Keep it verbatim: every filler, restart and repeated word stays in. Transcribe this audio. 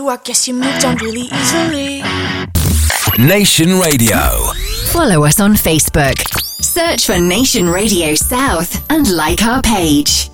you, I guess you moved on really easily. Nation Radio. Follow us on Facebook. Search for Nation Radio South and like our page.